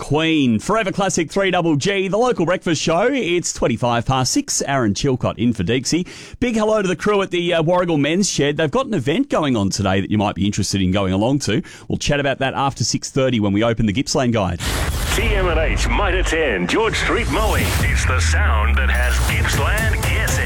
Queen. Forever Classic 3GG, the local breakfast show. It's 25 past 6. Aaron Chilcott in for Deeksy. Big hello to the crew at the Warragul Men's Shed. They've got an event going on today that you might be interested in going along to. We'll chat about that after 6:30 when we open the Gippsland Guide. TM&H Mitre 10 George Street Mowing. It's the sound that has Gippsland guessing.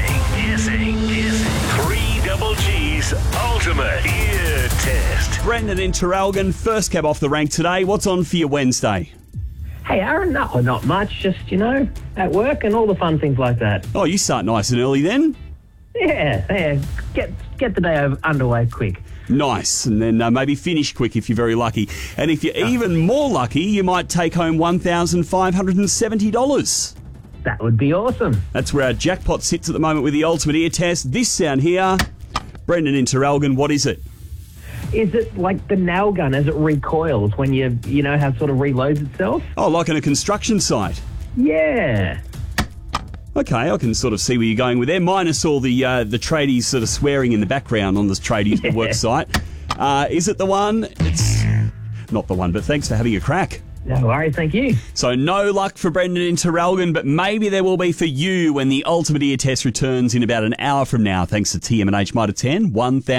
3GG's ultimate ear test. Brendan in Traralgon, first cab off the rank today. What's on for your Wednesday? Hey, Aaron, no, not much. Just, at work and all the fun things like that. Oh, you start nice and early then? Yeah. Get the day underway quick. Nice, and then maybe finish quick if you're very lucky. And if you're even more lucky, you might take home $1,570. That would be awesome. That's where our jackpot sits at the moment with the ultimate ear test. This sound here, Brendan in Traralgon, what is it? Is it like the nail gun as it recoils when how it sort of reloads itself? Oh, like on a construction site? Yeah. Okay, I can sort of see where you're going with there, minus all the tradies sort of swearing in the background on this tradies work site. Is it the one? It's not the one, but thanks for having a crack. No worries, thank you. So no luck for Brendan in Traralgon, but maybe there will be for you when the ultimate ear test returns in about an hour from now, thanks to TM&H Mitre 10,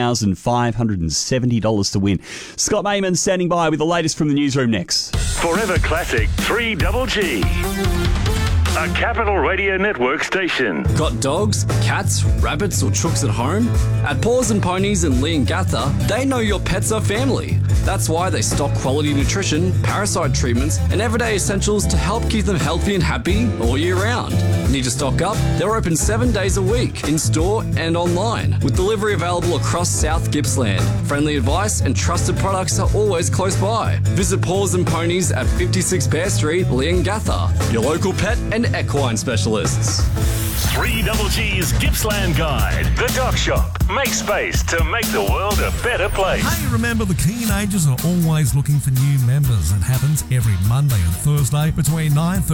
$1,570 to win. Scott Mayman standing by with the latest from the newsroom next. Forever Classic 3GG. A Capital Radio Network station. Got dogs, cats, rabbits or chooks at home? At Paws and Ponies in Leongatha, they know your pets are family. That's why they stock quality nutrition, parasite treatments and everyday essentials to help keep them healthy and happy all year round. Need to stock up? They're open 7 days a week, in store and online, with delivery available across South Gippsland. Friendly advice and trusted products are always close by. Visit Paws and Ponies at 56 Bear Street, Leongatha, your local pet and equine specialists. 3GG's Gippsland Guide. The Doc Shop. Make space to make the world a better place. Hey, remember the Keenagers are always looking for new members. It happens every Monday and Thursday between 9:30